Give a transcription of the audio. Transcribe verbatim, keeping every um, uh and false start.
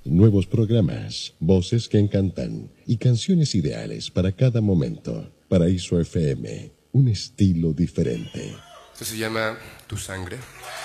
Nuevos programas, voces que encantan y canciones ideales para cada momento. Paraíso F M, un estilo diferente. Esto se llama Tu Sangre.